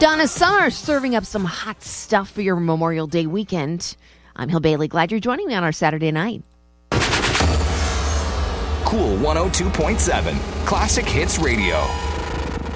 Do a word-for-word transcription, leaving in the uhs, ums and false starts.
Donna Summer serving up some hot stuff for your Memorial Day weekend. I'm Hill Bailey. Glad you're joining me on our Saturday night. Cool one oh two point seven Classic Hits Radio.